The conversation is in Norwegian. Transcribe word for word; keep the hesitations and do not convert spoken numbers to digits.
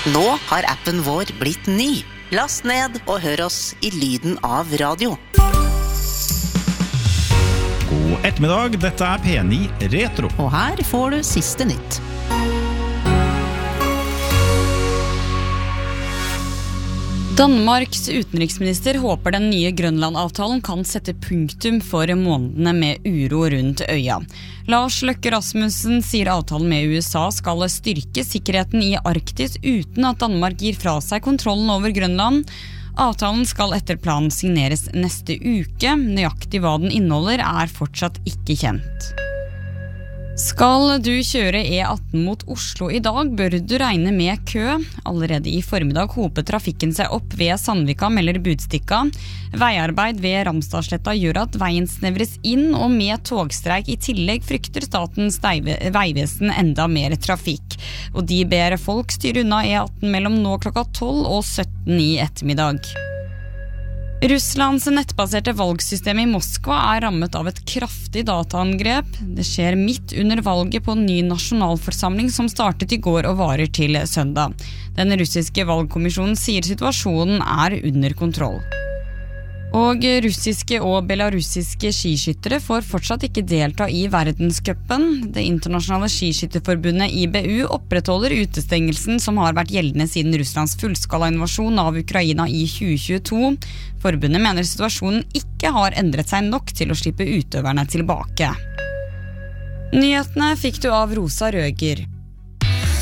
Nå har appen vår blitt ny. Last ned og hør oss i lyden av radio. God ettermiddag, dette er P ni Retro. Og her får du siste nytt. Danmarks utenriksminister håper den nye Grønland-avtalen kan sette punktum for månedene med uro rundt øya. Lars Løkke Rasmussen sier avtalen med U S A skal styrke sikkerheten i Arktis uten at Danmark gir fra seg kontrollen over Grønland. Avtalen skal etter planen signeres neste uke. Nøyaktig hva den inneholder er fortsatt ikke kjent. Skal du kjøre E atten mot Oslo i dag, bør du regne med kø. Allerede i formiddag hoper trafikken seg opp ved Sandvika, melder Budstikka. Veiarbeid ved Ramstadsletta gjør at veien snevres inn, og med togstreik i tillegg frykter Statens Vegvesen enda mer trafikk. Og de ber folk styre unna E atten mellom nå klokka tolv og sytten i ettermiddag. Russlands nettbaserte valgsystem i Moskva er rammet av et kraftig dataangrep. Det skjer midt under valget på en ny nasjonalforsamling som startet i går og varer til søndag. Den russiske valgkommisjonen sier situasjonen er under kontroll. Og russiske og belarusiske skiskyttere får fortsatt ikke delta i verdenscupen. Det internasjonale skiskytterforbundet I B U opprettholder utestengelsen som har vært gjeldende siden Russlands fullskala invasjon av Ukraina i tjue tjueto. Forbundet mener situasjonen ikke har endret seg nok til å slippe utøverne tilbake. Nyhetene fikk du av Rosa Røger.